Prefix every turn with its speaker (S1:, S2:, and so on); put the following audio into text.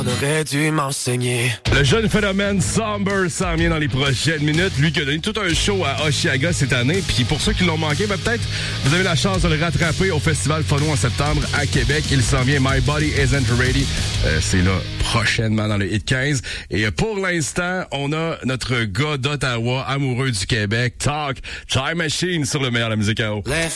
S1: On aurait dû m'enseigner.
S2: Le jeune phénomène Somber s'en vient dans les prochaines minutes. Lui qui a donné tout un show à Oshiaga cette année. Puis pour ceux qui l'ont manqué, peut-être vous avez la chance de le rattraper au Festival Phono en septembre à Québec. Il s'en vient My Body Isn't Ready. C'est là prochainement dans le Hit 15. Et pour l'instant, on a notre gars d'Ottawa, amoureux du Québec, Talk Time Machine sur le meilleur de la musique à eau.